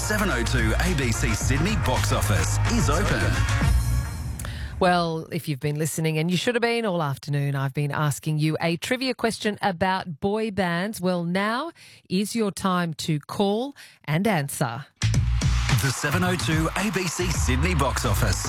702 ABC Sydney box office is open. Well, if you've been listening, and you should have been all afternoon, I've been asking you a trivia question about boy bands. Well, now is your time to call and answer. The 702 ABC Sydney box office.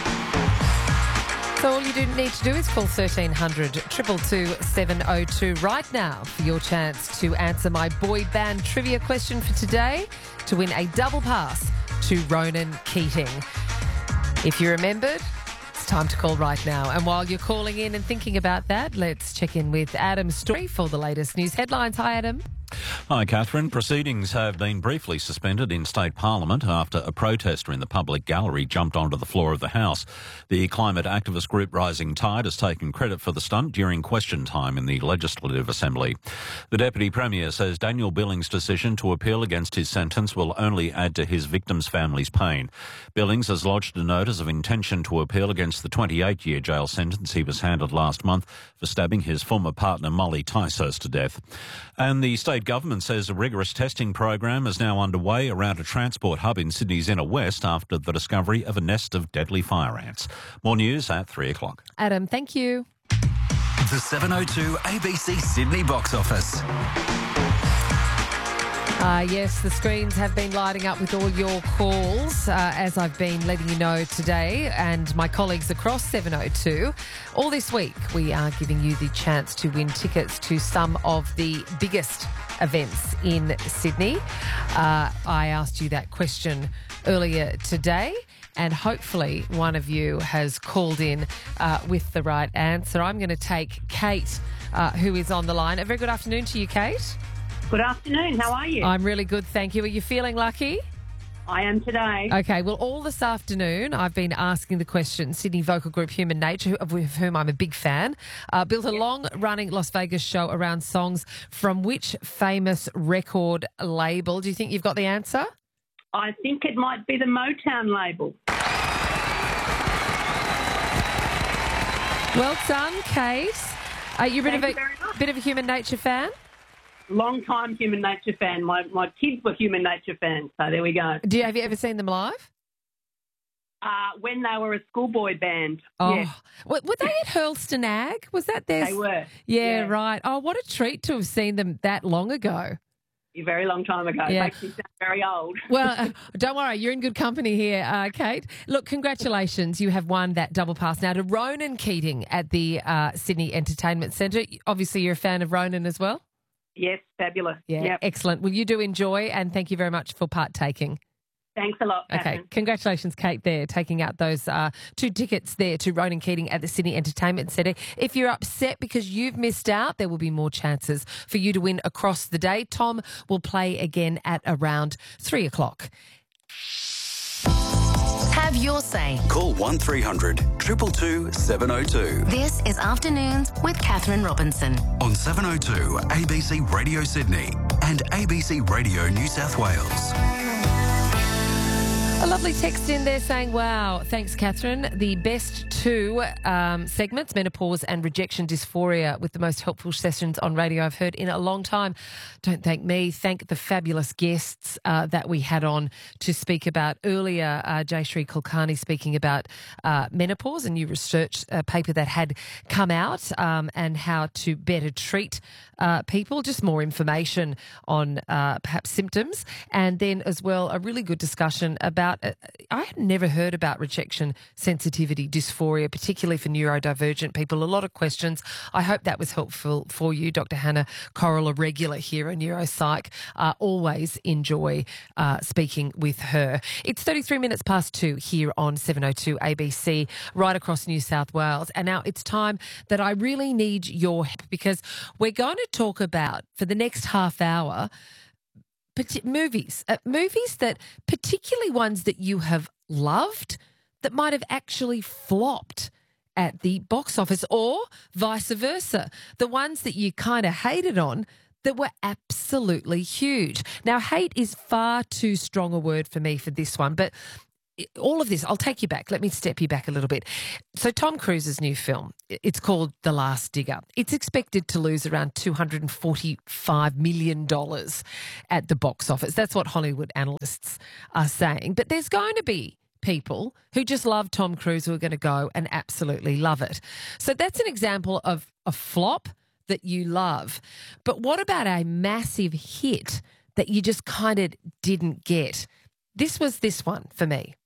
So all you need to do is call 1300 222 702 right now for your chance to answer my boy band trivia question for today to win a double pass to Ronan Keating. If you remembered, it's time to call right now. And while you're calling in and thinking about that, let's check in with Adam Story for the latest news headlines. Hi, Adam. Hi, Catherine. Proceedings have been briefly suspended in State Parliament after a protester in the public gallery jumped onto the floor of the House. The climate activist group Rising Tide has taken credit for the stunt during question time in the Legislative Assembly. The Deputy Premier says Daniel Billings' decision to appeal against his sentence will only add to his victims' families' pain. Billings has lodged a notice of intention to appeal against the 28-year jail sentence he was handed last month for stabbing his former partner Molly Ticehurst to death. And the state government says a rigorous testing program is now underway around a transport hub in Sydney's inner west after the discovery of a nest of deadly fire ants. More news at 3 o'clock. Adam, thank you. The 702 ABC Sydney box office. Yes, the screens have been lighting up with all your calls, as I've been letting you know today, and my colleagues across 702. All this week, we are giving you the chance to win tickets to some of the biggest events in Sydney. I asked you that question earlier today, and hopefully one of you has called in with the right answer. I'm going to take Kate, who is on the line. A very good afternoon to you, Kate. Good afternoon. How are you? I'm really good, thank you. Are you feeling lucky? I am today. Okay, well, all this afternoon I've been asking the question. Sydney vocal group Human Nature, of whom I'm a big fan, built a long-running Las Vegas show around songs from which famous record label? Do you think you've got the answer? I think it might be the Motown label. Well done, Kate. Are you Thank you very much. bit of a Human Nature fan? Long-time Human Nature fan. My kids were Human Nature fans, so there we go. Have you ever seen them live? When they were a schoolboy band. Oh, Yes, were they at Hurlston Ag? Was that their... they were. Yeah, right. Oh, what a treat to have seen them that long ago. A very long time ago. Yeah. It makes me sound very old. Well, don't worry, you're in good company here, Kate. Look, congratulations. You have won that double pass now to Ronan Keating at the Sydney Entertainment Centre. Obviously, you're a fan of Ronan as well? Yes, fabulous. Yeah, Yep. excellent. Well, you do enjoy, and thank you very much for partaking. Thanks a lot, Catherine. Okay, congratulations, Kate, there, taking out those 2 tickets there to Ronan Keating at the Sydney Entertainment Centre. If you're upset because you've missed out, there will be more chances for you to win across the day. Tom will play again at around 3 o'clock. Have your say. Call 1300 222 702 This is Afternoons with Catherine Robinson. on 702 ABC Radio Sydney and ABC Radio New South Wales. A lovely text in there saying, wow, thanks, Catherine. The best 2 segments, menopause and rejection dysphoria, with the most helpful sessions on radio I've heard in a long time. Don't thank me. Thank the fabulous guests that we had on to speak about earlier. Jayshree Kulkarni speaking about menopause, a new research paper that had come out, and how to better treat people, just more information on perhaps symptoms. And then as well, a really good discussion about, I had never heard about rejection sensitivity dysphoria, particularly for neurodivergent people. A lot of questions. I hope that was helpful for you. Dr. Hannah Corrill, a regular here at Neuropsych, always enjoy speaking with her. It's 33 minutes past 2 here on 702 ABC, right across New South Wales. And now it's time that I really need your help, because we're going to talk about, for the next half hour, movies that, particularly ones that you have loved, that might have actually flopped at the box office, or vice versa, the ones that you kind of hated on that were absolutely huge. Now, hate is far too strong a word for me for this one, but all of this, I'll take you back. Let me step you back a little bit. So Tom Cruise's new film, it's called The Last Digger. It's expected to lose around $245 million at the box office. That's what Hollywood analysts are saying. But there's going to be people who just love Tom Cruise who are going to go and absolutely love it. So that's an example of a flop that you love. But what about a massive hit that you just kind of didn't get? This was this one for me.